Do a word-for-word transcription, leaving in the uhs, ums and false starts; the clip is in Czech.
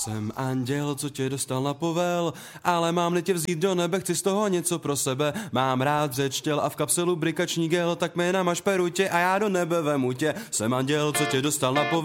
Jsem anděl, co tě dostal na povel, ale mám-li tě vzít do nebe, chci z toho něco pro sebe. Mám rád řeč těl a v kapselu brikační gel, tak mi namaž perutě a já do nebe vemu tě. Jsem anděl, co tě dostal na povel.